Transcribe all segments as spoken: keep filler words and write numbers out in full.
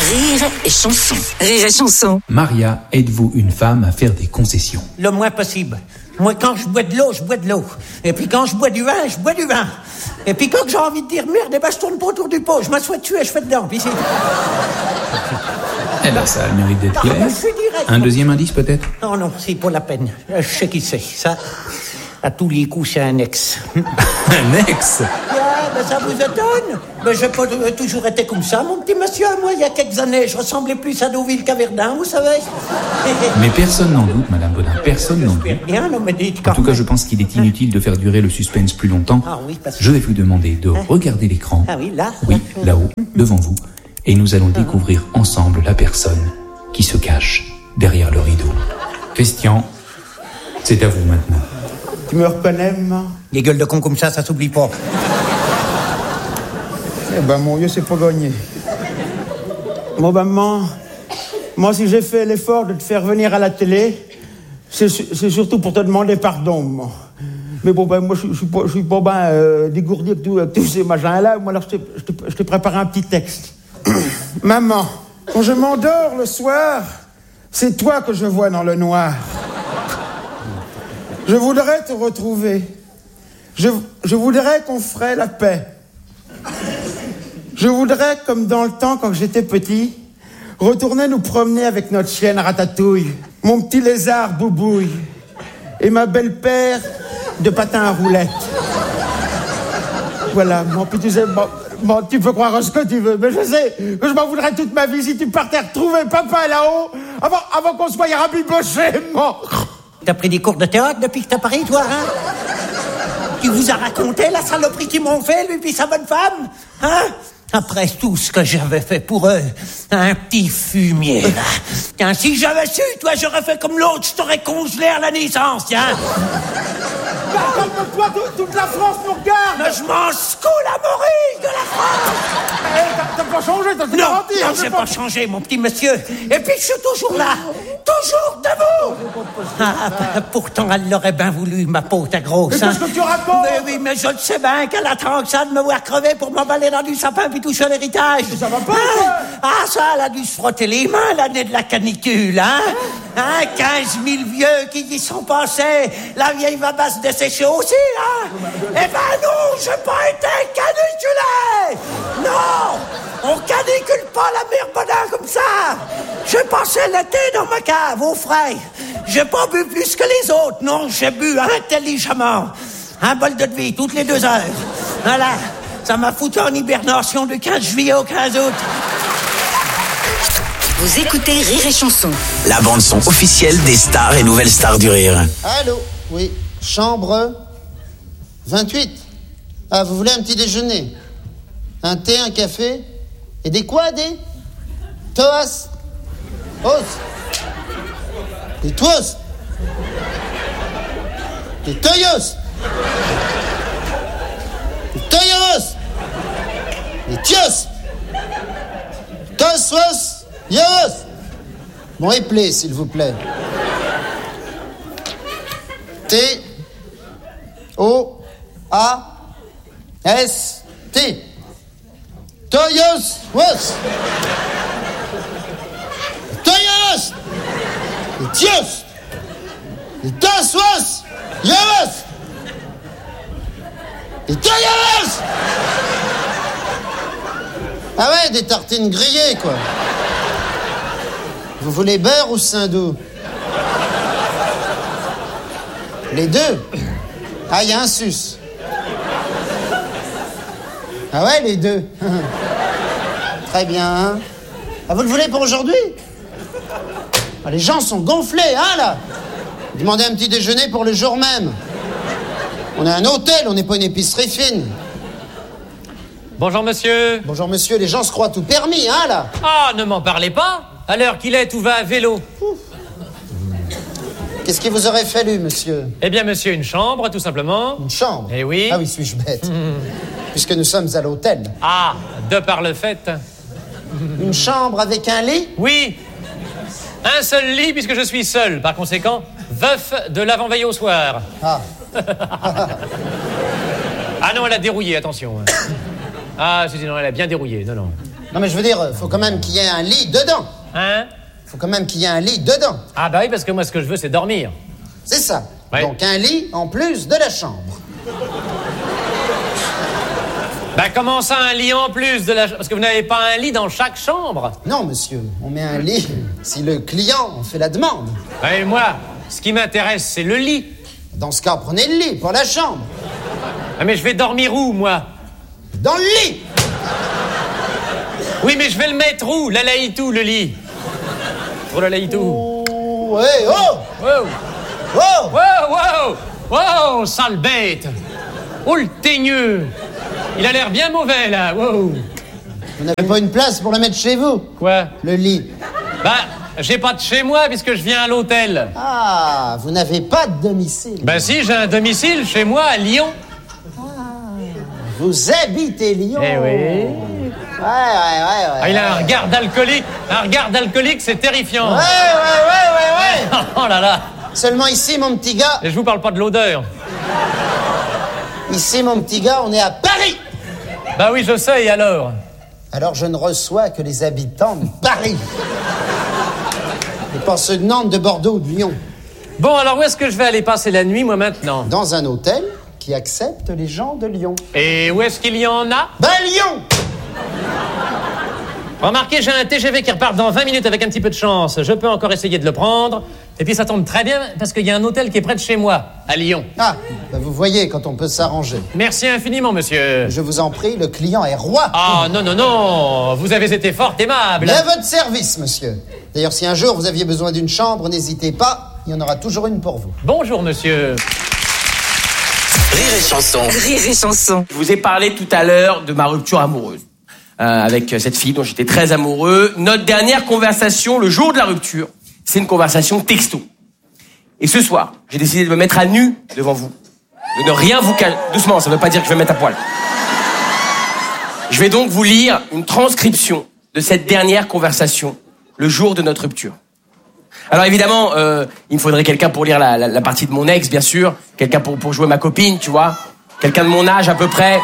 Rire et chanson. Rire et chanson. Maria, êtes-vous une femme à faire des concessions? Le moins possible. Moi, quand je bois de l'eau, je bois de l'eau. Et puis quand je bois du vin, je bois du vin. Et puis quand j'ai envie de dire merde, eh ben, je tourne pas autour du pot. Je m'assois dessus et je fais dedans. Puis c'est... Eh ben, ça a le mérite d'être clair. Ah, je suis direct. Un deuxième indice, peut-être? Non, non, c'est pas la peine. Je sais qui c'est. Ça, à tous les coups, c'est un ex. Un ex? Ouais, ben ça vous étonne? Ben j'ai pas euh, toujours été comme ça, mon petit monsieur. Moi, il y a quelques années, je ressemblais plus à Deauville qu'à Verdun, vous savez. Mais personne n'en doute, Madame Bodin, personne n'en doute. Bien, non, mais dites quand En tout cas, même. je pense qu'il est inutile de faire durer le suspense plus longtemps. Ah oui, parce que... Je vais vous demander de regarder l'écran. Ah oui, là? Oui, là-haut, devant vous. Et nous allons découvrir ensemble la personne qui se cache derrière le rideau. Christian, c'est à vous maintenant. Tu me reconnais, maman? Les gueules de con comme ça, ça s'oublie pas. Eh ben, mon Dieu, c'est pas gagné. Bon, ben, maman, moi, si j'ai fait l'effort de te faire venir à la télé, c'est, c'est surtout pour te demander pardon, maman. Mais bon, ben, moi, je, je suis pas, je suis pas ben euh, dégourdi avec, tout, avec tous ces machins-là. Moi, alors, je t'ai, je t'ai, je t'ai préparé un petit texte. Maman, quand je m'endors le soir, c'est toi que je vois dans le noir. Je voudrais te retrouver. Je, je voudrais qu'on ferait la paix. Je voudrais, comme dans le temps quand j'étais petit, retourner nous promener avec notre chienne Ratatouille, mon petit lézard Boubouille et ma belle-père de patin à roulettes. Voilà, mon petit, tu sais, bon, bon, tu peux croire ce que tu veux, mais je sais que je m'en voudrais toute ma vie si tu partais retrouver papa là-haut avant, avant qu'on se voie rabibocher, mort. T'as pris des cours de théâtre depuis que t'as Paris, toi, hein? Tu vous as raconté la saloperie qu'ils m'ont fait, lui puis sa bonne femme? Hein? Après tout ce que j'avais fait pour eux, un petit fumier, là. Tiens, si j'avais su, toi, j'aurais fait comme l'autre, je t'aurais congelé à la naissance, tiens. Calme-toi, toute la France nous regarde. Mais je m'en secoue la morille de la France. Eh, t'as, t'as pas changé, t'as tout Non, garanti. non, j'ai pas changé, mon petit monsieur. Et puis, je suis toujours là, toujours debout. Ah, bah, pourtant, elle l'aurait bien voulu, ma peau, ta grosse. Mais qu'est-ce que tu racontes? Mais oui, mais je le sais bien qu'elle attend que ça de me voir crever pour m'emballer dans du sapin puis toucher l'héritage. Mais ça va pas, hein? quoi. Ah, ça, elle a dû se frotter les mains l'année de la canicule, hein? Hein, quinze mille vieux qui y sont passés. La vieille va pas se dessécher aussi, hein? Eh ben non, j'ai pas été caniculé! Non! On canicule pas la mère Bodin comme ça! J'ai passé l'été dans ma cave, au frais. J'ai pas bu plus que les autres, non, j'ai bu intelligemment. Un bol de vie toutes les deux heures. Voilà, ça m'a foutu en hibernation du quinze juillet au quinze août. Vous écoutez Rire et chanson. La bande-son officielle des stars et nouvelles stars du rire. Allô? Oui. Chambre vingt-huit. Ah, vous voulez un petit déjeuner? Un thé, un café? Et des quoi, des? Toas? Os? Des toos? Des toyos? Des toyos? Des tios? Tosos? Yos? Bon, éplé, s'il vous plaît. T O A S T. Toyos was. Toyos. Et tios. Et tos was. Yos. Et toyos. Ah ouais, des tartines grillées, quoi. Vous voulez beurre ou Saint-Doux? Les deux? Ah, il y a un sus. Ah ouais, les deux. Très bien. Hein? Ah, vous le voulez pour aujourd'hui? Ah, les gens sont gonflés, hein, là? Demandez un petit déjeuner pour le jour même. On est un hôtel, on n'est pas une épicerie fine. Bonjour, monsieur. Bonjour, monsieur, les gens se croient tout permis, hein, là? Ah, ne m'en parlez pas. À l'heure qu'il est, tout va à vélo. Qu'est-ce qui vous aurait fallu, monsieur? Eh bien, monsieur, une chambre, tout simplement. Une chambre? Eh oui. Ah oui, suis-je bête. Puisque nous sommes à l'hôtel. Ah, de par le fait. Une chambre avec un lit? Oui. Un seul lit, puisque je suis seul. Par conséquent, veuf de l'avant-veille au soir. Ah. Ah non, elle a dérouillé, attention. Ah, si, si, non, elle a bien dérouillé. Non, non. Non mais je veux dire, faut quand même qu'il y ait un lit dedans. Hein? Faut quand même qu'il y ait un lit dedans. Ah bah oui, parce que moi, ce que je veux, c'est dormir. C'est ça. Ouais. Donc un lit en plus de la chambre. Bah comment ça, un lit en plus de la... Parce que vous n'avez pas un lit dans chaque chambre. Non, monsieur, on met un lit si le client en fait la demande. Et moi, ce qui m'intéresse, c'est le lit. Dans ce cas, prenez le lit, pas la chambre. Ah mais je vais dormir où, moi? Dans le lit! Oui, mais je vais le mettre où? La laïtou, le lit. Pour la laïtou. Oh, hey, oh! Wow! Oh! Wow, wow! Wow, sale bête! Oh, le teigneux! Il a l'air bien mauvais, là, wow! Vous n'avez pas une place pour le mettre chez vous? Quoi? Le lit. Bah, j'ai pas de chez moi, puisque je viens à l'hôtel. Ah, vous n'avez pas de domicile. Bah si, j'ai un domicile chez moi, à Lyon. Vous habitez Lyon. Eh oui. Ouais, ouais, ouais, ouais. Ah, il a un regard d'alcoolique. Un regard d'alcoolique, c'est terrifiant. Ouais, ouais, ouais, ouais, ouais. Oh là là. Seulement ici, mon petit gars. Et je vous parle pas de l'odeur. Ici, mon petit gars, on est à Paris. Bah oui, je sais, et alors? Alors je ne reçois que les habitants de Paris. Et pas ceux de Nantes, de Bordeaux ou de Lyon. Bon, alors où est-ce que je vais aller passer la nuit, moi, maintenant? Dans un hôtel qui accepte les gens de Lyon. Et où est-ce qu'il y en a? Ben Lyon! Remarquez, j'ai un T G V qui repart dans vingt minutes avec un petit peu de chance. Je peux encore essayer de le prendre. Et puis ça tombe très bien, parce qu'il y a un hôtel qui est près de chez moi, à Lyon. Ah, ben vous voyez quand on peut s'arranger. Merci infiniment, monsieur. Je vous en prie, le client est roi. Ah, non, non, non, vous avez été fort aimable. Mais à votre service, monsieur. D'ailleurs, si un jour vous aviez besoin d'une chambre, n'hésitez pas, il y en aura toujours une pour vous. Bonjour, monsieur. Rire et chanson. Rire et chanson. Je vous ai parlé tout à l'heure de ma rupture amoureuse euh, avec cette fille dont j'étais très amoureux. Notre dernière conversation, le jour de la rupture, c'est une conversation texto. Et ce soir, j'ai décidé de me mettre à nu devant vous. De ne rien vous cacher. Doucement, ça ne veut pas dire que je vais me mettre à poil. Je vais donc vous lire une transcription de cette dernière conversation, le jour de notre rupture. Alors évidemment, euh, il me faudrait quelqu'un pour lire la, la, la partie de mon ex, bien sûr. Quelqu'un pour, pour jouer ma copine, tu vois. Quelqu'un de mon âge à peu près.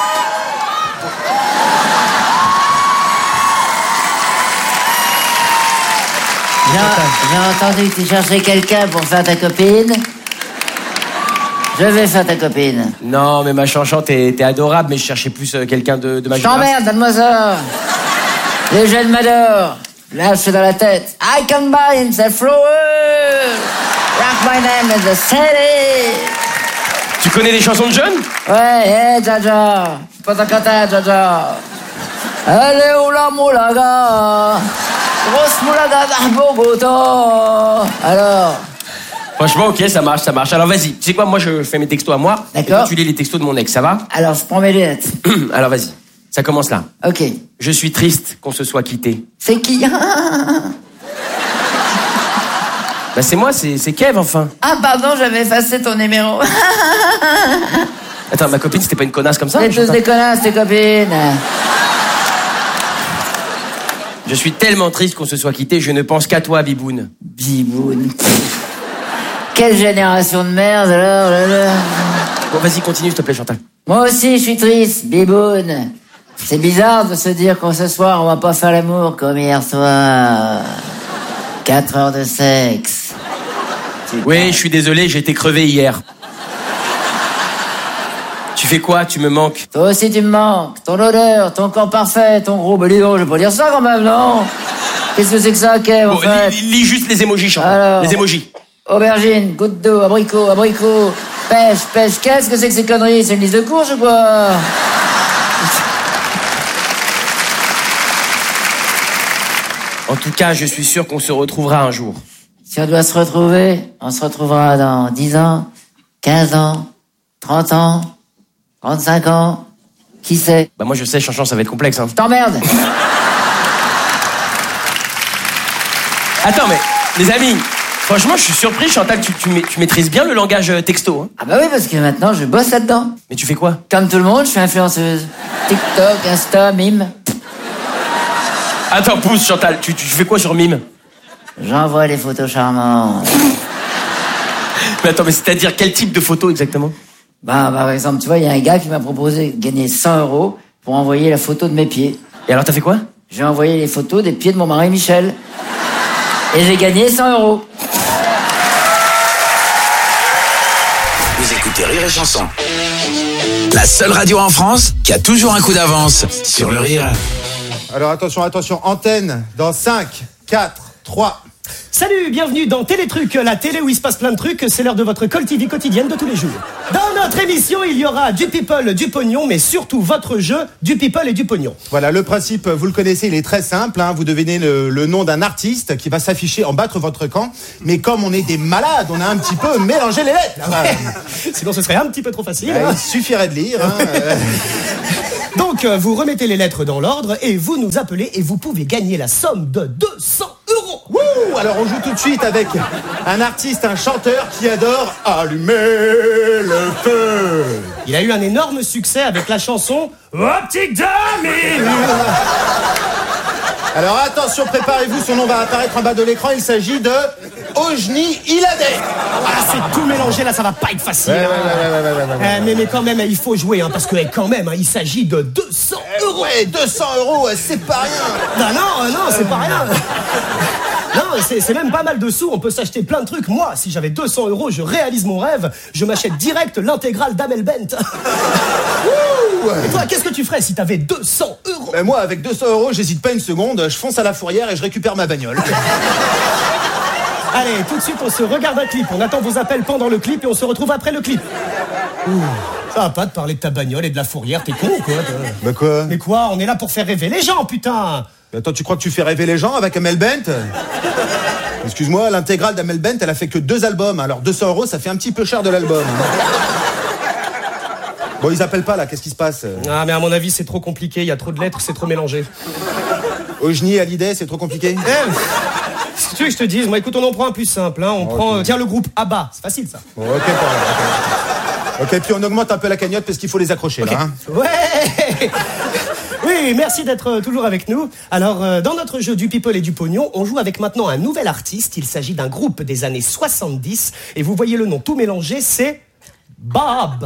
J'ai j'ai entendu que tu cherchais quelqu'un pour faire ta copine. Je vais faire ta copine. Non, mais ma chanchante, t'es, t'es adorable, mais je cherchais plus euh, quelqu'un de, de ma Je t'emmerde, donne-moi ça. Les jeunes m'adorent. Là, je suis dans la tête. I can buy in the flower. Write my name in the city. Tu connais des chansons de jeunes? Ouais, hé, Jaja. Je peux t'en canter, Jaja. Elle est où la moulaga? Grosse moulaga dans Bogota. Alors? Franchement, ok, ça marche, ça marche. Alors vas-y, tu sais quoi, moi je fais mes textos à moi. D'accord. Et toi, tu lis les textos de mon ex, ça va? Alors, je prends mes lunettes. Alors vas-y, ça commence là. Ok. Je suis triste qu'on se soit quittés. C'est qui? Bah c'est moi, c'est, c'est Kev, enfin. Ah, pardon, j'avais effacé ton numéro. Attends, ma copine, c'était pas une connasse comme ça? C'est Je sais tous pas. des connasses, tes copines. Je suis tellement triste qu'on se soit quittés, je ne pense qu'à toi, Biboun. Biboun. Quelle génération de merde, alors, là, là. Bon, vas-y, continue, s'il te plaît, Chantal. Moi aussi, je suis triste, Biboun. C'est bizarre de se dire qu'en ce soir, on va pas faire l'amour comme hier soir. Quatre heures de sexe. Oui, je suis désolé, j'ai été crevé hier. Tu fais quoi? Tu me manques? Toi aussi, tu me manques. Ton odeur, ton corps parfait, ton gros... Bah, dis donc, je vais pas dire ça quand même, non? Qu'est-ce que c'est que ça, Kev, en Bon, fait? lis, lis juste les émojis, Chantal. Alors. Les émojis. Aubergine, goutte d'eau, abricot, abricot, pêche, pêche. Qu'est-ce que c'est que ces conneries? C'est une liste de courses ou quoi? En tout cas, je suis sûr qu'on se retrouvera un jour. Si on doit se retrouver, on se retrouvera dans dix ans, quinze ans, trente ans, trente-cinq ans. Qui sait? Bah moi je sais, Chanchan, ça va être complexe, hein. Je t'emmerde. Attends, mais, les amis, franchement, je suis surpris, Chantal, tu, tu, ma- tu maîtrises bien le langage euh, texto, hein. Ah bah oui, parce que maintenant, je bosse là-dedans. Mais tu fais quoi? Comme tout le monde, je suis influenceuse. TikTok, Insta, Mime. Attends, pousse, Chantal, tu, tu fais quoi sur Mime? J'envoie les photos charmantes. Mais attends, mais c'est-à-dire quel type de photo exactement? Bah, par exemple, tu vois, il y a un gars qui m'a proposé de gagner cent euros pour envoyer la photo de mes pieds. Et alors t'as fait quoi? J'ai envoyé les photos des pieds de mon mari Michel. Et j'ai gagné cent euros. Vous écoutez Rire et Chanson. La seule radio en France qui a toujours un coup d'avance sur le rire. Alors attention, attention, antenne dans cinq, quatre, trois... Salut, bienvenue dans Télétruc, la télé où il se passe plein de trucs, c'est l'heure de votre Call T V quotidienne de tous les jours. Dans notre émission, il y aura du people, du pognon, mais surtout votre jeu, du people et du pognon. Voilà, le principe, vous le connaissez, il est très simple, hein, vous devinez le, le nom d'un artiste qui va s'afficher en bas de votre camp, mais comme on est des malades, on a un petit peu mélangé les lettres. Ouais. Sinon ce serait un petit peu trop facile. Ouais, hein. Il suffirait de lire. Hein, euh... Donc, vous remettez les lettres dans l'ordre et vous nous appelez et vous pouvez gagner la somme de deux cents euros. Wouh! Alors on joue tout de suite avec un artiste, un chanteur qui adore allumer le feu. Il a eu un énorme succès avec la chanson Optique Dami. Alors attention, préparez-vous, son nom va apparaître en bas de l'écran, il s'agit de Ojni Iladeh. Ah, c'est tout mélangé là, ça va pas être facile. Ouais, hein. ouais, ouais, ouais, ouais, ouais, ouais, ouais. Euh, mais, mais quand même, il faut jouer, hein, parce que quand même, hein, il s'agit de deux cents euros. Ouais, deux cents euros, c'est pas rien. Non, non, non, c'est pas rien. Non, c'est, c'est même pas mal de sous, on peut s'acheter plein de trucs. Moi, si j'avais deux cents euros, je réalise mon rêve, je m'achète direct l'intégrale d'Amel Bent. Et toi, qu'est-ce que tu ferais si t'avais deux cents euros? Ben moi, avec deux cents euros, j'hésite pas une seconde, je fonce à la fourrière et je récupère ma bagnole. Allez, tout de suite, on se regarde un clip. On attend vos appels pendant le clip et on se retrouve après le clip. Ouh, ça va pas de parler de ta bagnole et de la fourrière, t'es con ou quoi? Bah quoi? Mais quoi? On est là pour faire rêver les gens, putain! Attends, tu crois que tu fais rêver les gens avec Amel Bent? Excuse-moi, l'intégrale d'Amel Bent, elle a fait que deux albums. Alors deux cents euros, ça fait un petit peu cher de l'album. Bon, ils appellent pas là, qu'est-ce qui se passe? Ah, mais à mon avis, c'est trop compliqué, il y a trop de lettres, c'est trop mélangé. Ojni Hallyday, c'est trop compliqué? Eh, si tu veux que je te dise, moi écoute, on en prend un plus simple, hein. On oh, prend, okay. euh, tiens, le groupe ABBA, c'est facile ça. Bon, ok, ok. Ok, puis on augmente un peu la cagnotte parce qu'il faut les accrocher okay. là. Hein. Ouais. Oui, merci d'être toujours avec nous. Alors, euh, dans notre jeu du people et du pognon, on joue avec maintenant un nouvel artiste. Il s'agit d'un groupe des années soixante-dix. Et vous voyez le nom tout mélangé, c'est Bob.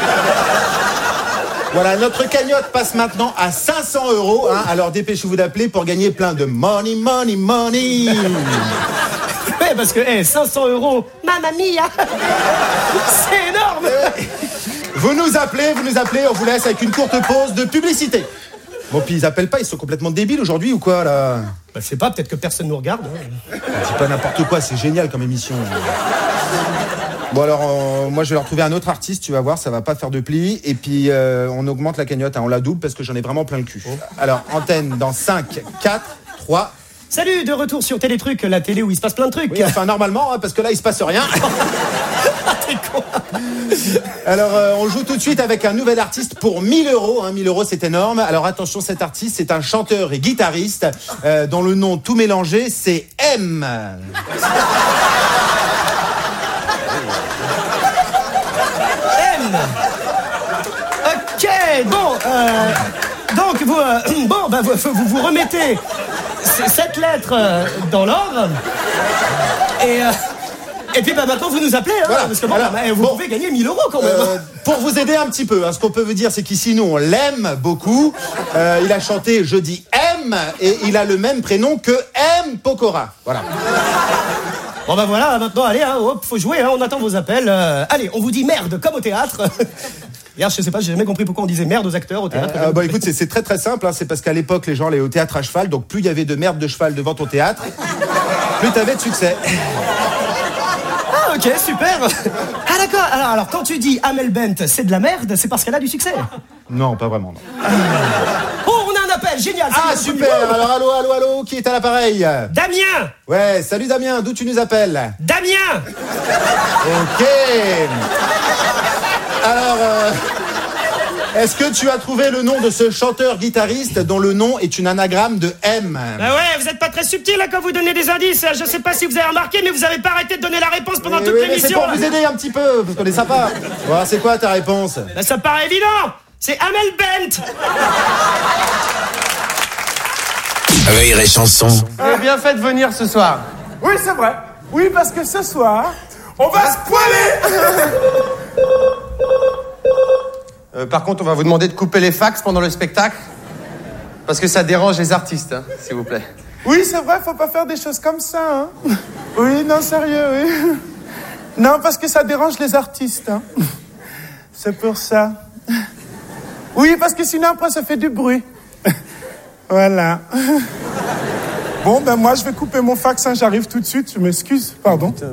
Voilà, notre cagnotte passe maintenant à cinq cents euros. Hein, alors dépêchez-vous d'appeler pour gagner plein de money, money, money. Ouais, parce que hey, cinq cents euros, mamma mia, c'est énorme. Vous nous appelez, vous nous appelez, on vous laisse avec une courte pause de publicité. Bon, puis ils appellent pas, ils sont complètement débiles aujourd'hui ou quoi, là? Bah, je sais pas, peut-être que personne nous regarde. Hein. Dis pas n'importe quoi, c'est génial comme émission. Bon, alors, euh, moi, je vais leur trouver un autre artiste, tu vas voir, ça va pas faire de pli. Et puis, euh, on augmente la cagnotte, hein, on la double parce que j'en ai vraiment plein le cul. Oh. Alors, antenne dans cinq, quatre, trois... Salut, de retour sur Télétruc, la télé où il se passe plein de trucs. Oui, enfin, normalement, hein, parce que là, il se passe rien. T'es con. Alors, euh, on joue tout de suite avec un nouvel artiste pour mille euros. Hein, mille euros, c'est énorme. Alors, attention, cet artiste, c'est un chanteur et guitariste euh, dont le nom tout mélangé, c'est M. M. Ok, bon, euh, donc vous, euh, bon, bah, vous, vous vous remettez cette lettre euh, dans l'ordre et... Euh, Et puis bah, maintenant vous nous appelez, hein, voilà. Parce que bon, Alors, bah, vous bon, pouvez gagner mille euros quand même. Euh, pour vous aider un petit peu, hein, ce qu'on peut vous dire, c'est qu'ici nous on l'aime beaucoup. Euh, il a chanté Je dis M et il a le même prénom que M. Pokora. Voilà. Bon bah voilà, maintenant allez, hein, hop, faut jouer, hein, on attend vos appels. Euh, allez, on vous dit merde comme au théâtre. Hier, je sais pas, j'ai jamais compris pourquoi on disait merde aux acteurs au théâtre. Euh, euh, bah écoute, c'est, c'est très très simple, hein, c'est parce qu'à l'époque les gens allaient au théâtre à cheval, donc plus il y avait de merde de cheval devant ton théâtre, plus t'avais de succès. Ah ok, super. Ah d'accord, alors, alors quand tu dis Amel Bent, c'est de la merde, c'est parce qu'elle a du succès. Non, pas vraiment, non. Oh, on a un appel, génial. Ah super, alors allô, allô, allô, qui est à l'appareil? Damien. Ouais, salut Damien, d'où tu nous appelles? Damien. Ok. Alors, euh, est-ce que tu as trouvé le nom de ce chanteur-guitariste dont le nom est une anagramme de M? Bah ouais, vous êtes pas très subtil là quand vous donnez des indices. Je sais pas si vous avez remarqué, mais vous avez pas arrêté de donner la réponse pendant oui, toute oui, l'émission. C'est pour là. vous aider un petit peu, parce qu'on est sympa. Bon, c'est quoi ta réponse? Bah ça paraît évident. C'est Amel Bent. Rire et chanson. Vous avez bien fait de venir ce soir. Oui, c'est vrai. Oui, parce que ce soir, on va se poiler. Euh, par contre, on va vous demander de couper les fax pendant le spectacle. Parce que ça dérange les artistes, hein, s'il vous plaît. Oui, c'est vrai, faut pas faire des choses comme ça, hein. Oui, non, sérieux, oui. Non, parce que ça dérange les artistes, hein. C'est pour ça. Oui, parce que sinon, après, ça fait du bruit. Voilà. Bon, ben moi, je vais couper mon fax, hein, j'arrive tout de suite, je m'excuse, pardon. Putain,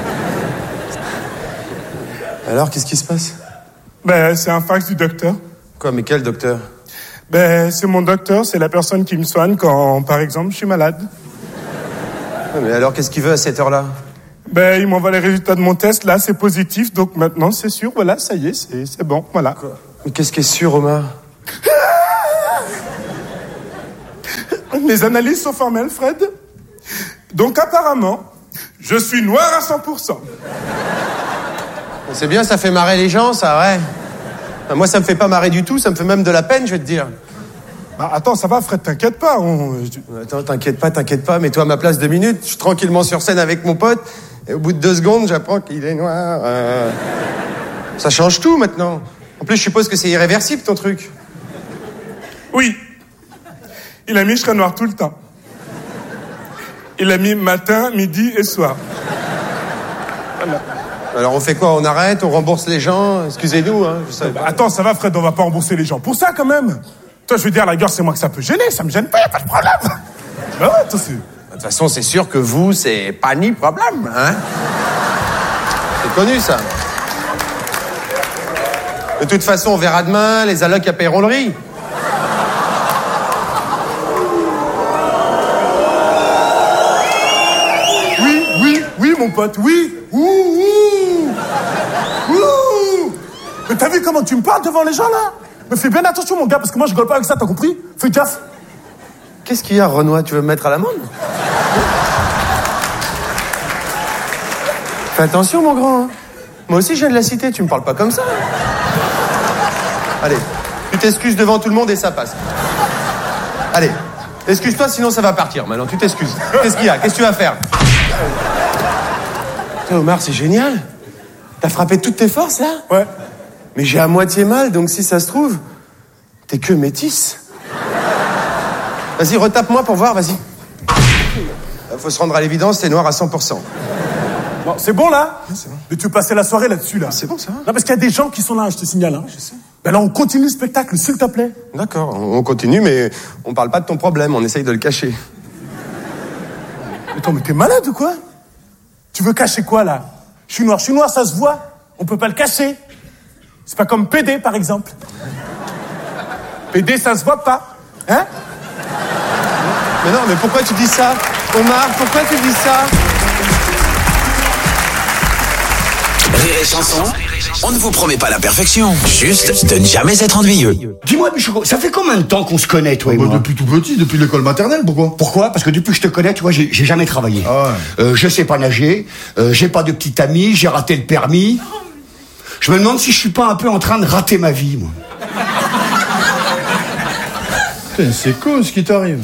mais... Alors, qu'est-ce qui se passe? Ben, c'est un fax du docteur. Quoi, mais quel docteur? Ben, c'est mon docteur, c'est la personne qui me soigne quand, par exemple, je suis malade. Ouais, mais alors, qu'est-ce qu'il veut à cette heure-là? Ben, il m'envoie les résultats de mon test, là, c'est positif, donc maintenant, c'est sûr, voilà, ça y est, c'est, c'est bon, voilà. Quoi? Mais qu'est-ce qui est sûr, Omar? Les analyses sont formelles, Fred. Donc, apparemment, je suis noir à cent pour cent. C'est bien, ça fait marrer les gens, ça, ouais. Moi, ça me fait pas marrer du tout, ça me fait même de la peine, je vais te dire. Bah, attends, ça va, Fred, t'inquiète pas. On... Attends, t'inquiète pas, t'inquiète pas, mets-toi à ma place deux minutes. Je suis tranquillement sur scène avec mon pote, et au bout de deux secondes, j'apprends qu'il est noir. Euh... Ça change tout, maintenant. En plus, je suppose que c'est irréversible, ton truc. Oui. Il a mis je serai noir tout le temps. Il a mis matin, midi et soir. Voilà. Alors on fait quoi? On arrête? On rembourse les gens? Excusez-nous, hein. Je savais bah, pas. Attends, ça va, Fred, on va pas rembourser les gens. Pour ça, quand même. Toi, je veux dire, la gueule, c'est moi que ça peut gêner. Ça me gêne pas, y a pas de problème. Bah ouais, toi, c'est... De toute façon, c'est sûr que vous, c'est pas ni problème, hein. C'est connu, ça. De toute façon, on verra demain, les allocs à paieront le riz. Oui, oui, oui, mon pote, oui. Ouh, ouh. Ouh. Mais t'as vu comment tu me parles devant les gens, là? Mais fais bien attention, mon gars, parce que moi, je rigole pas avec ça, t'as compris? Fais gaffe. Qu'est-ce qu'il y a, Renoir? Tu veux me mettre à l'amende? Fais attention, mon grand. Hein. Moi aussi, je viens de la cité, tu me parles pas comme ça. Allez, tu t'excuses devant tout le monde et ça passe. Allez, excuse-toi, sinon ça va partir. Maintenant, tu t'excuses. Qu'est-ce qu'il y a? Qu'est-ce que tu vas faire? Toi, Omar, c'est génial. T'as frappé toutes tes forces, là? Ouais. Mais j'ai à moitié mal, donc si ça se trouve, t'es que métisse. Vas-y, retape-moi pour voir, vas-y. Faut se rendre à l'évidence, t'es noir à cent pour cent. Bon, c'est bon, là? C'est bon. Mais tu veux passer la soirée là-dessus, là? C'est bon, ça va. Non, parce qu'il y a des gens qui sont là, je te signale. Hein. Je sais. Ben là, on continue le spectacle, s'il te plaît. D'accord, on continue, mais on parle pas de ton problème, on essaye de le cacher. Attends, mais t'es malade ou quoi? Tu veux cacher quoi, là? Je suis noir, je suis noir, ça se voit. On peut pas le cacher. C'est pas comme P D, par exemple. P D, ça se voit pas. Hein? Mais non, mais pourquoi tu dis ça? Omar, pourquoi tu dis ça? Rire et chanson, on ne vous promet pas la perfection, juste de ne jamais être ennuyeux. Dis-moi, Bichot, ça fait combien de temps qu'on se connaît, toi et bah, moi? Depuis tout petit, depuis l'école maternelle, pourquoi? Pourquoi? Parce que depuis que je te connais, tu vois, j'ai, j'ai jamais travaillé. Ah ouais. euh, je sais pas nager, euh, j'ai pas de petite amie, j'ai raté le permis. Je me demande si je suis pas un peu en train de rater ma vie, moi. Putain, c'est con ce qui t'arrive.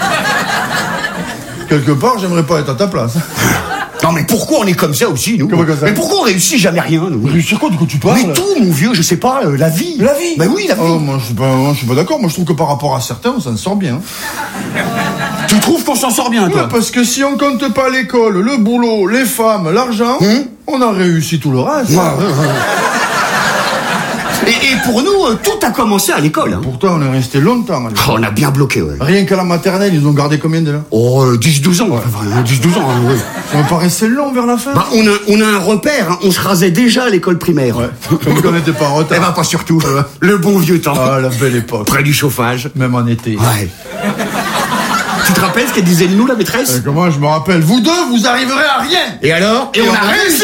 Quelque part, j'aimerais pas être à ta place. Non mais pourquoi on est comme ça aussi, nous? Comment comme ça? Mais pourquoi on réussit jamais rien, nous? Réussir quoi, de quoi tu parles? Mais tout, mon vieux, je sais pas, euh, la vie. La vie? Bah oui, la vie. Oh, moi, je suis pas, moi, je suis pas d'accord. Moi, je trouve que par rapport à certains, on s'en sort bien. Tu trouves qu'on s'en sort bien, toi? Ouais, parce que si on compte pas l'école, le boulot, les femmes, l'argent, hum? On a réussi tout le reste. Ouais, ouais, ouais. Et, et pour nous, euh, tout a commencé à l'école. Hein. Pourtant, on est resté longtemps à l'école. Oh, on a bien bloqué, ouais. Rien qu'à la maternelle, ils ont gardé combien de là? Oh, euh, dix douze ans. Ouais. Enfin, dix douze ans, hein, ouais. Ça me paraissait long vers la fin. Bah, on a, on a un repère, hein. On se rasait déjà à l'école primaire. Ouais. Comme qu'on n'était pas en retard. Eh ben, pas surtout. Le bon vieux temps. Ah, la belle époque. Près du chauffage. Même en été. Ouais. Tu te rappelles ce qu'elle disait de nous, la maîtresse? euh, Comment je me rappelle? Vous deux, vous arriverez à rien. Et alors? Et, Et on, on a réussi.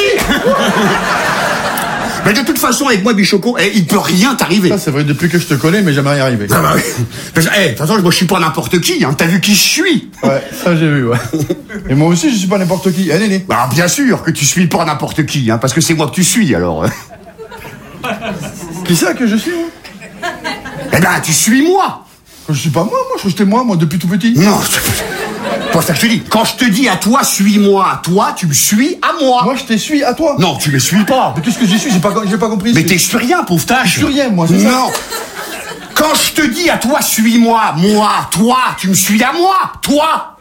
Mais de toute façon, avec moi, Bichoco, eh, il peut rien t'arriver. Ça, c'est vrai, depuis que je te connais, mais jamais rien arrivé. Ah bah oui. Parce, eh, de toute façon, moi, je suis pas n'importe qui, hein. T'as vu qui je suis? Ouais, ça, j'ai vu, ouais. Et moi aussi, je suis pas n'importe qui. Eh, Néné. Bah, bien sûr que tu suis pas n'importe qui, hein, parce que c'est moi que tu suis, alors. Qui ça que je suis, moi? Eh ben, tu suis moi. Je suis pas moi, moi, je crois que j'étais moi, moi, depuis tout petit. Non, pas ça que je te dis. Quand je te dis à toi, suis-moi à toi, tu me suis à moi. Moi, je te suis à toi. Non, tu les suis pas. Mais qu'est-ce que j'y suis? J'ai pas, j'ai pas compris. Mais t'es suis rien, pauvre tâche. Je suis rien, moi, c'est ça. Non. Quand je te dis à toi, suis-moi, moi, toi, tu me suis à moi, toi.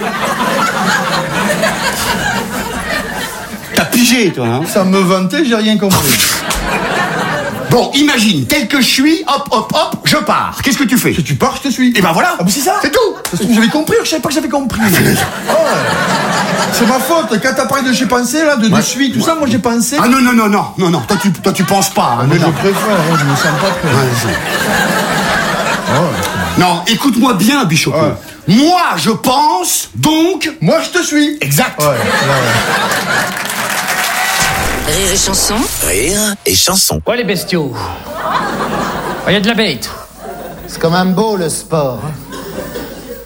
T'as pigé, toi, hein? Ça me vantait, j'ai rien compris. Bon, imagine, tel que je suis, hop, hop, hop, je pars. Qu'est-ce que tu fais? Si tu pars, je te suis. Et ben voilà. Ah, mais c'est ça? C'est tout. Ça se trouve, j'avais compris, je savais pas que j'avais compris. Oh, c'est ma faute. Quand t'as parlé de j'ai pensé, là, de, de Ouais. suis, tout ça, moi j'ai pensé. Ah non, non, non, non, non, non, toi tu, toi, tu penses pas. Hein, Moi, non, je non. préfère, hein, je me sens pas prêt. Ouais, c'est- Oh. Non, écoute-moi bien, Bichot. Ouais. Moi, je pense, donc... Moi, je te suis. Exact. Ouais, ouais, ouais. Rire et chanson. Rire et chanson. Ouais, les bestiaux. Il y a de la bête. C'est quand même beau, le sport. hein.